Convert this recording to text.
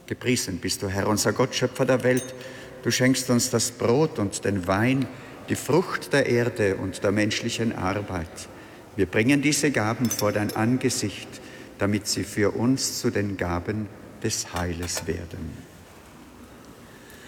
Gepriesen bist du, Herr, unser Gott, Schöpfer der Welt. Du schenkst uns das Brot und den Wein, die Frucht der Erde und der menschlichen Arbeit. Wir bringen diese Gaben vor dein Angesicht, damit sie für uns zu den Gaben des Heiles werden.